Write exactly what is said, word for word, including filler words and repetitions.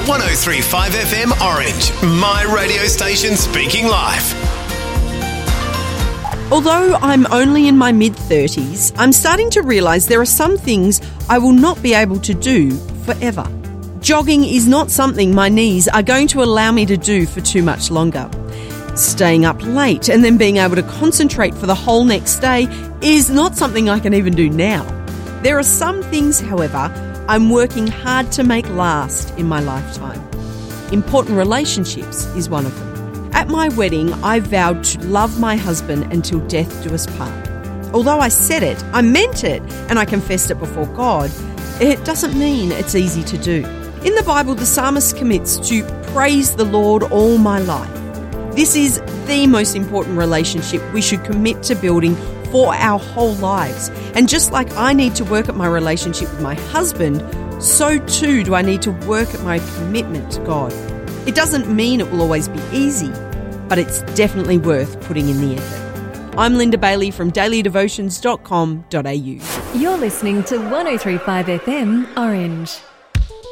one oh three point five F M Orange, my radio station speaking life. Although I'm only in my mid-thirties, I'm starting to realise there are some things I will not be able to do forever. Jogging is not something my knees are going to allow me to do for too much longer. Staying up late and then being able to concentrate for the whole next day is not something I can even do now. There are some things, however, I'm working hard to make last in my lifetime. Important relationships is one of them. At my wedding, I vowed to love my husband until death do us part. Although I said it, I meant it, and I confessed it before God, it doesn't mean it's easy to do. In the Bible, the psalmist commits to praise the Lord all my life. This is the most important relationship we should commit to building for our whole lives. And just like I need to work at my relationship with my husband, so too do I need to work at my commitment to God. It doesn't mean it will always be easy, but it's definitely worth putting in the effort. I'm Linda Bailey from daily devotions dot com dot a u. You're listening to one oh three point five F M Orange.